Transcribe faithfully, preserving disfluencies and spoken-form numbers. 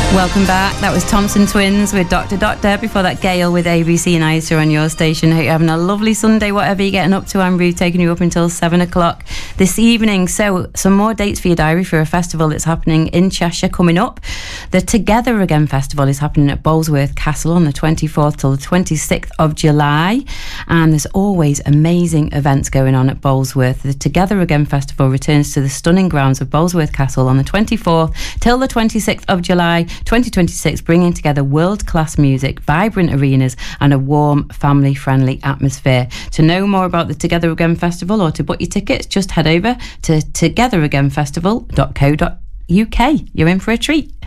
Welcome back. That was Thompson Twins with Doctor Doctor. Before that, Gail with A B C and Isa on your station. Hope you're having a lovely Sunday, whatever you're getting up to. I'm Ruth, taking you up until seven o'clock this evening. So, some more dates for your diary for a festival that's happening in Cheshire coming up. The Together Again Festival is happening at Bolesworth Castle on the twenty-fourth till the twenty-sixth of July. And there's always amazing events going on at Bolesworth. The Together Again Festival returns to the stunning grounds of Bolesworth Castle on the twenty-fourth till the twenty-sixth of July twenty twenty-six, bringing together world-class music, vibrant arenas and a warm, family-friendly atmosphere. To know more about the Together Again Festival or to book your tickets, just head over to together again festival dot co dot uk. You're in for a treat.